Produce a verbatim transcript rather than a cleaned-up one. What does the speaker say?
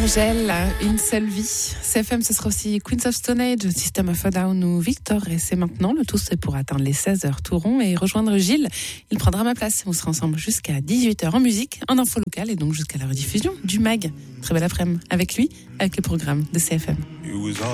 Argel, une seule vie. C F M, ce sera aussi Queens of Stone Age, System of a Down ou Victor. Et c'est maintenant, le tout c'est pour atteindre les seize heures tout rond et rejoindre Gilles. Il prendra ma place. On sera ensemble jusqu'à dix-huit heures en musique, en info locale et donc jusqu'à la rediffusion du mag. Très belle après-midi avec lui, avec le programme de C F M.